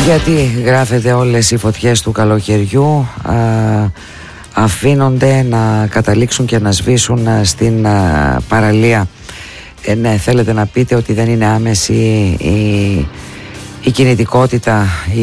Γιατί γράφεται όλες οι φωτιές του καλοκαιριού αφήνονται να καταλήξουν και να σβήσουν στην παραλία. Ναι, θέλετε να πείτε ότι δεν είναι άμεση η κινητικότητα,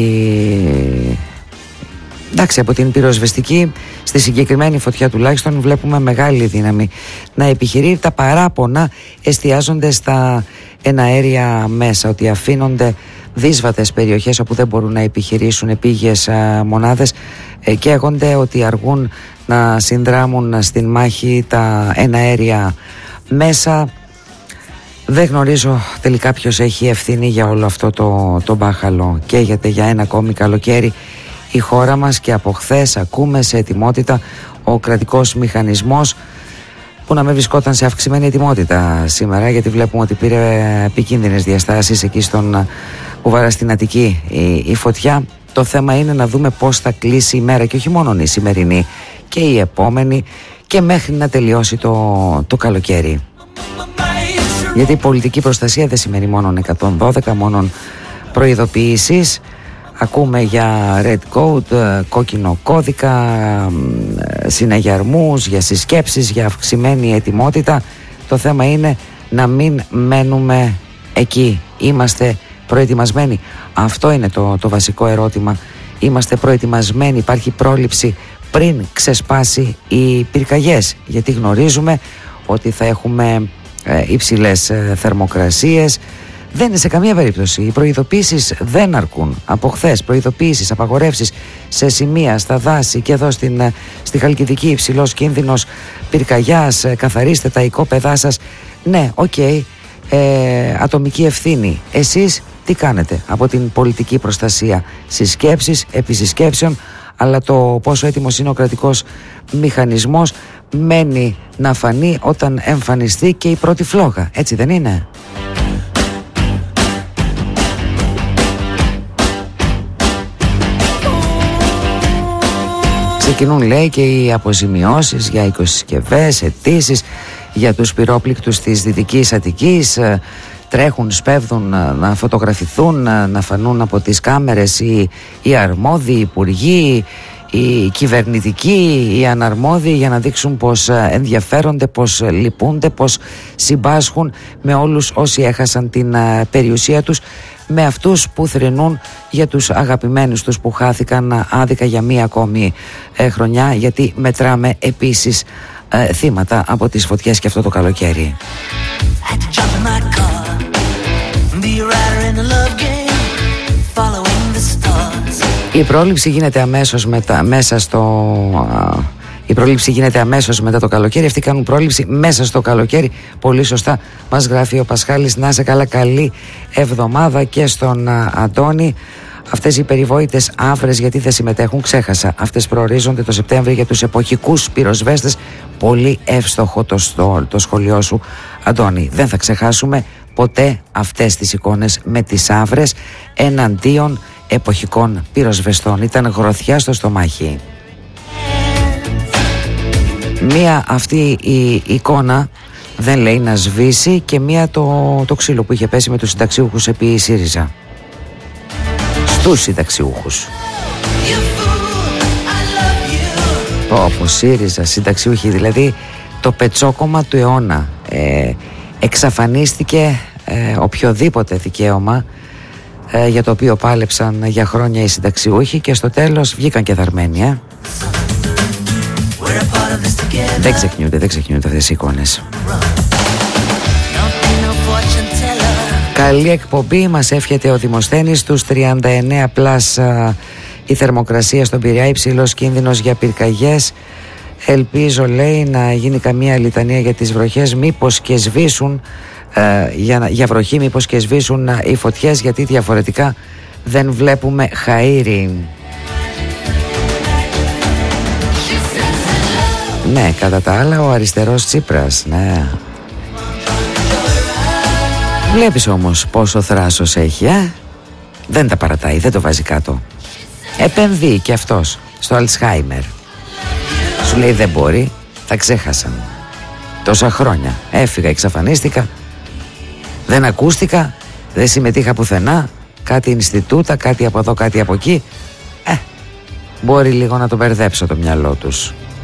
εντάξει, από την πυροσβεστική στη συγκεκριμένη φωτιά τουλάχιστον βλέπουμε μεγάλη δύναμη να επιχειρεί. Τα παράπονα εστιάζονται στα εναέρια μέσα, ότι αφήνονται δύσβατες περιοχές όπου δεν μπορούν να επιχειρήσουν επίγειες μονάδες, καίγονται ότι αργούν να συνδράμουν στην μάχη τα εναέρια μέσα. Δεν γνωρίζω τελικά ποιος έχει ευθύνη για όλο αυτό το μπάχαλο. Καίγεται για ένα ακόμη καλοκαίρι η χώρα μας και από χθες ακούμε σε ετοιμότητα ο κρατικός μηχανισμός, που να μην βρισκόταν σε αυξημένη ετοιμότητα σήμερα, γιατί βλέπουμε ότι πήρε επικίνδυνες διαστάσεις εκεί στον Κουβάρα στην Αττική η φωτιά. Το θέμα είναι να δούμε πώς θα κλείσει η μέρα, και όχι μόνο η σημερινή και η επόμενη, και μέχρι να τελειώσει το καλοκαίρι. Γιατί η πολιτική προστασία δεν σημαίνει μόνο 112, μόνο προειδοποιήσεις. Ακούμε για red code, κόκκινο κώδικα, συναγερμούς, για συσκέψεις, για αυξημένη ετοιμότητα. Το θέμα είναι να μην μένουμε εκεί. Είμαστε προετοιμασμένοι? Αυτό είναι το βασικό ερώτημα. Είμαστε προετοιμασμένοι? Υπάρχει πρόληψη πριν ξεσπάσει οι πυρκαγιές? Γιατί γνωρίζουμε ότι θα έχουμε υψηλές θερμοκρασίες. Δεν είναι σε καμία περίπτωση. Οι προειδοποίησεις δεν αρκούν. Από χθες προειδοποίησεις, απαγορεύσεις σε σημεία, στα δάση και εδώ στη Χαλκιδική, υψηλός κίνδυνος πυρκαγιάς, καθαρίστε τα οικόπεδά σας. Ναι, ατομική ευθύνη. Εσείς τι κάνετε από την πολιτική προστασία? Συσκέψεις, επισυσκέψεων, αλλά το πόσο έτοιμος είναι ο κρατικός μηχανισμός μένει να φανεί όταν εμφανιστεί και η πρώτη φλόγα. Έτσι δεν είναι? Ξεκινούν, λέει, και οι αποζημιώσεις για οικοσυσκευές, αιτήσεις για τους πυρόπληκτους της Δυτικής Αττικής. Τρέχουν, σπέβδουν να φωτογραφηθούν, να φανούν από τις κάμερες οι αρμόδιοι, οι υπουργοί, οι κυβερνητικοί, οι αναρμόδιοι, για να δείξουν πως ενδιαφέρονται, πως λυπούνται, πως συμπάσχουν με όλους όσοι έχασαν την περιουσία τους, με αυτούς που θρηνούν για τους αγαπημένους τους που χάθηκαν άδικα για μία ακόμη χρονιά, γιατί μετράμε επίσης θύματα από τις φωτιές και αυτό το καλοκαίρι. Η πρόληψη γίνεται αμέσως μετά το καλοκαίρι. Αυτοί κάνουν πρόληψη μέσα στο καλοκαίρι. Πολύ σωστά μας γράφει ο Πασχάλης. Να σε καλά, καλή εβδομάδα και στον Αντώνη. Αυτές οι περιβόητες άφρες γιατί δεν συμμετέχουν? Ξέχασα. Αυτές προορίζονται το Σεπτέμβριο για τους εποχικούς πυροσβέστες. Πολύ εύστοχο το σχολείο σου, Αντώνη. Δεν θα ξεχάσουμε ποτέ αυτές τις εικόνες με τις άφρες εναντίον εποχικών πυροσβεστών. Ήταν γροθιά στο στομάχι. Μία αυτή η εικόνα δεν λέει να σβήσει, και μία το ξύλο που είχε πέσει με τους συνταξιούχους επί ΣΥΡΙΖΑ. Στους συνταξιούχους. Όπως ΣΥΡΙΖΑ, συνταξιούχοι, δηλαδή το πετσόκομα του αιώνα. Εξαφανίστηκε οποιοδήποτε δικαίωμα για το οποίο πάλεψαν για χρόνια οι συνταξιούχοι, και στο τέλος βγήκαν και δαρμένοι. Δεν ξεχνιούνται αυτές οι εικόνες. Καλή εκπομπή, μας εύχεται ο Δημοσθένης. Στους 39+ η θερμοκρασία στον Πειραιά, υψηλός κίνδυνος για πυρκαγιές. Ελπίζω, λέει, να γίνει καμία λιτανία για τις βροχές, μήπως και σβήσουν για βροχή, μήπως και σβήσουν οι φωτιές, γιατί διαφορετικά δεν βλέπουμε χαΐρι. Ναι, κατά τα άλλα ο αριστερός Τσίπρας, ναι. Βλέπεις όμως πόσο θράσος έχει, δεν τα παρατάει, δεν το βάζει κάτω. Επενδύει και αυτός στο Αλτσχάιμερ. Σου λέει δεν μπορεί, τα ξέχασαν. Τόσα χρόνια έφυγα, εξαφανίστηκα, δεν ακούστηκα, δεν συμμετείχα πουθενά, κάτι Ινστιτούτα, κάτι από εδώ, κάτι από εκεί. Μπορεί λίγο να το μπερδέψω το μυαλό τους.